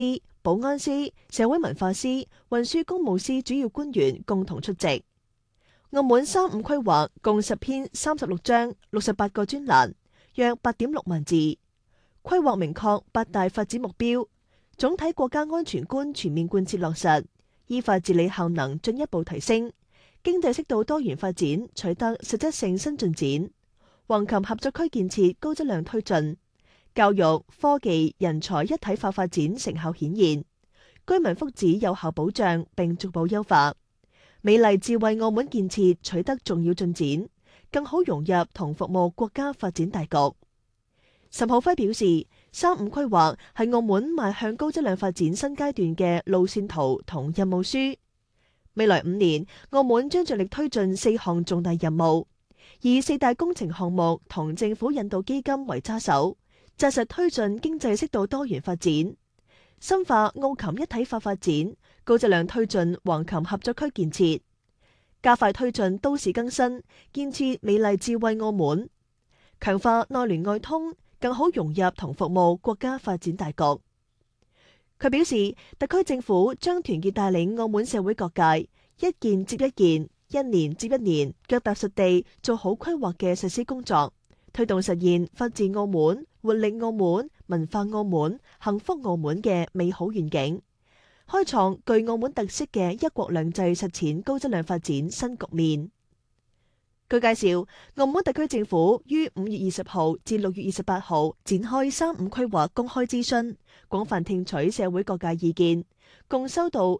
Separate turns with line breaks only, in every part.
保安司、社會文化司、運輸工務司主要官員共同出席。澳門3.5規劃共10篇36章68個專欄，約8.6萬字。規劃明確8大發展目標，總體國家安全觀全面貫徹落實，依法治理效能進一步提升，經濟適度多元發展取得實質性新進展，橫琴合作區建設高質量推進，教育、科技、人才一體化發展成效顯現，居民福祉有效保障並逐步優化，美麗智慧澳門建設取得重要進展，更好融入同服務國家發展大局。岑浩輝表示，3.5規劃係澳門邁向高質量發展新階段嘅路線圖同任務書。未來5年，澳門將着力推進4項重大任務，以4大工程項目同政府引導基金為揸手，紮實推進經濟適度多元發展，深化澳琴一體化發展，高質量推進橫琴合作區建設，加快推進都市更新，建設美麗智慧澳門，強化內聯外通，更好融入同服務國家發展大局。佢表示，特區政府將團結帶領澳門社會各界，一件接一件，一年接一年，腳踏實地做好規劃嘅實施工作，推動實現法治澳門、活力澳門、文化澳門、幸福澳門嘅美好願景，開創具澳門特色嘅一國兩制實踐高質量發展新局面。據介紹，澳門特區政府於5月20號至6月28號展開3.5規劃公開諮詢，廣泛聽取社會各界意見，共收到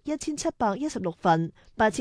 1716份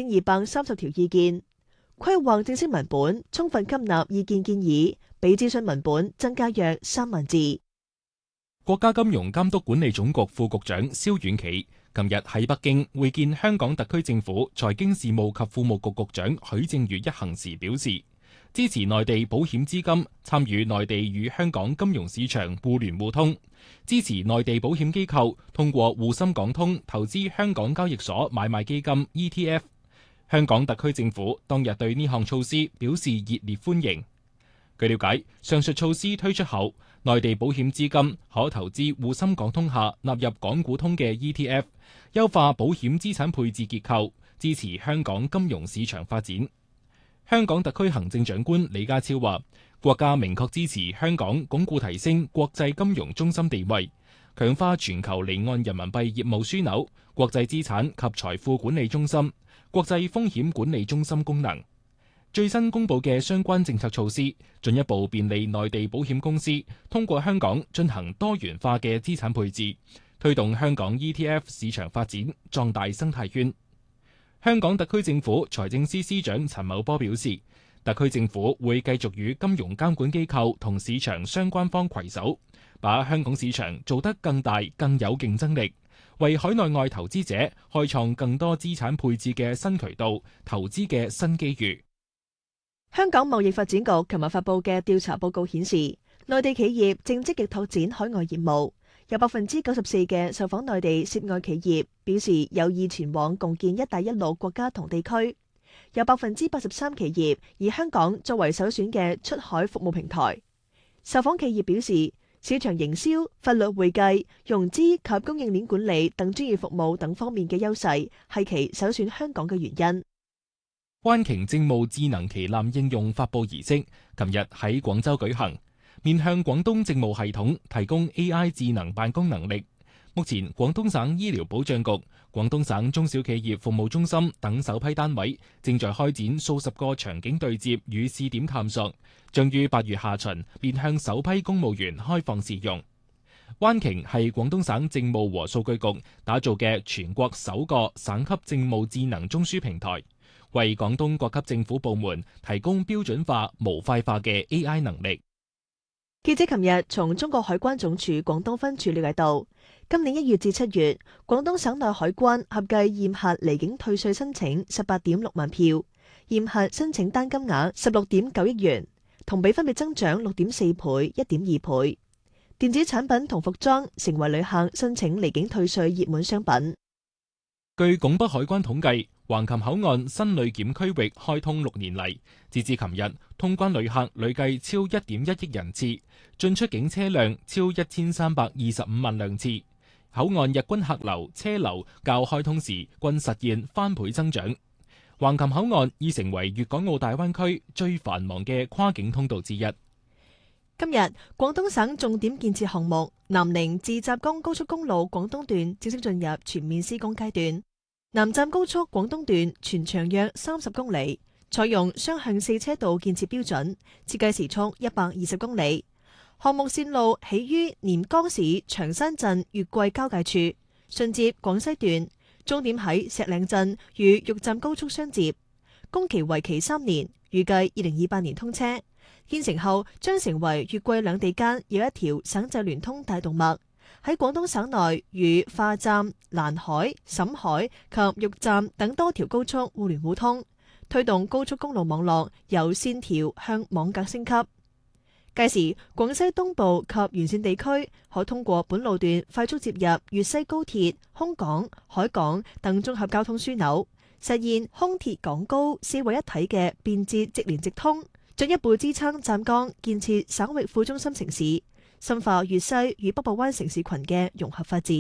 8230條意見。規劃正式文本充分吸納意見建議，比諮詢文本增加約3萬字。
國家金融監督管理總局副局長蕭遠棋近日喺北京會見香港特區政府財經事務及庫務局局長許正宇一行時表示，支持內地保險資金參與內地與香港金融市場互聯互通，支持內地保險機構通過滬深港通投資香港交易所買賣基金 ETF。香港特區政府當日對呢項措施表示熱烈歡迎。據了解，上述措施推出後，內地保險資金可投資滬深港通下納入港股通嘅 ETF， 優化保險資產配置結構，支持香港金融市場發展。香港特區行政長官李家超話，國家明確支持香港鞏固提升國際金融中心地位，強化全球離岸人民幣業務樞紐、國際資產及財富管理中心、國際風險管理中心功能。最新公布嘅相關政策措施，進一步便利內地保險公司通過香港進行多元化嘅資產配置，推動香港 ETF 市場發展，壯大生態圈。香港特區政府財政司司長陳茂波表示，特區政府會繼續與金融監管機構同市場相關方攜手，把香港市場做得更大、更有競爭力，為海內外投資者開創更多資產配置嘅新渠道、投資嘅新機遇。
香港貿易發展局琴日發布嘅調查報告顯示，內地企業正積極拓展海外業務，有94%嘅受訪內地涉外企業表示有意前往共建一帶一路國家同地區，有83%企業以香港作為首選嘅出海服務平台。受訪企業表示，市場營銷、法律會計、融資及供應鏈管理等專業服務等方面嘅優勢係其首選香港嘅原因。
灣鯨政務智能旗艦應用發佈儀式琴日喺廣州舉行，面向廣東政務系統提供 AI 智能辦公能力。目前廣東省醫療保障局、廣東省中小企業服務中心等首批單位正在開展數十個場景對接與試點探索，將於8月下旬面向首批公務員開放試用。灣鯨係廣東省政務和數據局打造嘅全國首個省級政務智能中樞平台，為廣東各級政府部門提供標準化、模塊化嘅 AI 能力。
記者琴日從中國海關總署廣東分處了解到，今年1月至7月，廣東省內海關合計驗核離境退稅申請18.6萬票，驗核申請單金額16.9億元，同比分別增長6.4倍、1.2倍。電子產品同服裝成為旅客申請離境退稅熱門商品。
據拱北海關統計，橫琴口岸新旅檢區域開通6年嚟，截至琴日，通關旅客累計超1.1億人次，進出境車輛超1325萬輛次。 口岸日均客流、車流較開通時均實現翻倍增長。橫琴口岸已成為粵港澳大灣區最繁忙嘅跨境通道之一。
今日，廣東省重點建設項目南寧至澤江高速公路廣東段正式進入全面施工階段。南站高速廣東段全長約30公里，採用雙向4車道建設標準，設計時速120公里。項目線路起於廉江市長山鎮月桂交界處，順接廣西段，終點喺石嶺鎮與玉站高速相接。工期為期3年，預計2028年通車。建成後將成為粵桂兩地間有一條省際聯通大動脈，喺廣東省內與化站、蘭海、瀋海及玉站等多條高速互聯互通，推動高速公路網絡由線條向網格升級。屆時，廣西東部及沿線地區可通過本路段快速接入粵西高鐵、空港、海港等綜合交通樞紐，實現空鐵港高4位一體嘅便捷直連直通，進一步支撐湛江建設省域副中心城市，深化粵西與北部灣城市群嘅融合發展。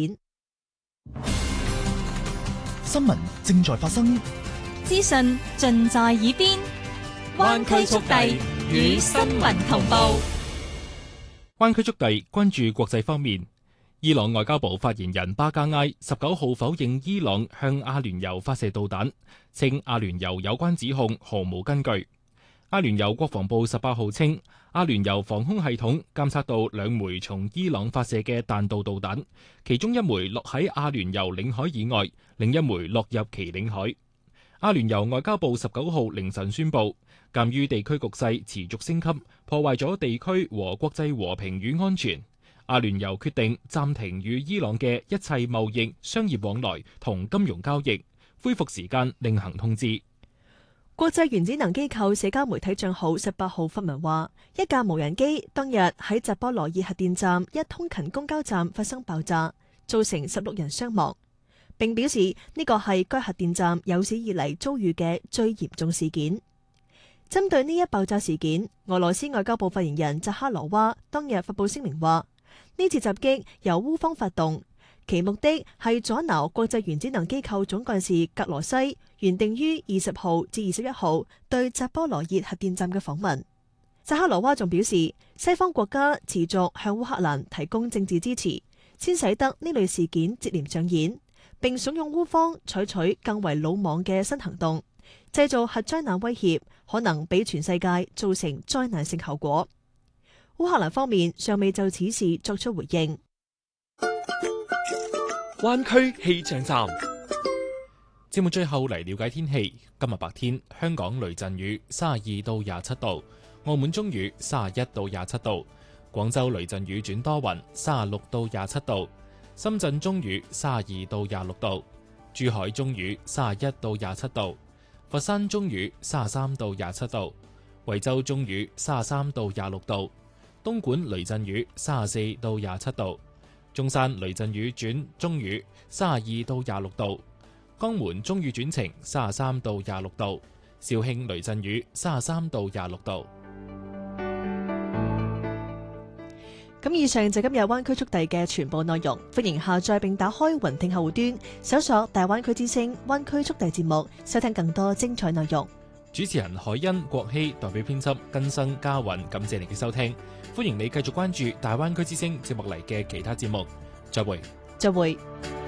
新聞正在發生，
資訊盡在耳邊，灣區速遞與新聞同步。
灣區速遞關注國際方面，伊朗外交部發言人巴加埃19號否認伊朗向阿聯酋發射導彈，稱阿聯酋有關指控毫無根據。阿聯酋國防部18號稱，阿聯酋防空系統監測到2枚從伊朗發射嘅彈道導彈，其中1枚落喺阿聯酋領海以外，另1枚落入其領海。阿聯酋外交部19號凌晨宣布，鑑於地區局勢持續升級，破壞咗地區和國際和平與安全，阿聯酋決定暫停與伊朗嘅一切貿易、商業往來同金融交易，恢復時間另行通知。
國際原子能機構社交媒體帳號18號發文話，一架無人機當日喺扎波羅熱核電站一通勤公交站發生爆炸，造成16人傷亡，並表示呢個係該核電站有史以嚟遭遇嘅最嚴重事件。針對呢一爆炸事件，俄羅斯外交部發言人扎哈羅娃當日發佈聲明話，呢次襲擊由烏方發動，其目的係阻撓國際原子能機構總幹事格羅西原定於20號至21號對扎波羅熱核電站嘅訪問。扎哈羅娃仲表示，西方國家持續向烏克蘭提供政治支持，先使得呢類事件接連上演，並慫恿烏方採取更為魯莽嘅新行動，製造核災難威脅，可能俾全世界造成災難性後果。烏克蘭方面尚未就此事作出回應。
灣區氣象站，
節目最後嚟了解天氣。今日白天香港雷陣雨32到27度，澳門中雨31到27度，廣州雷陣雨轉多雲36到27度，深圳中雨32到26度，珠海中雨31到27度，佛山中雨33到27度，惠州中雨33到26度，東莞雷陣雨34到27度，中山雷陣雨轉中雨32到26度，江門中雨轉晴33到26度，肇慶雷陣雨33到26度。
咁以上就今日灣區速遞嘅全部內容，歡迎下載並打開雲聽客戶端，搜索大灣區之聲灣區速遞節目，收聽更多精彩內容。
主持人海欣、郭希代表編輯根生嘉韻，感謝你嘅收聽，歡迎你繼續關注大灣區之聲接落嚟嘅其他節目，再會。
再會。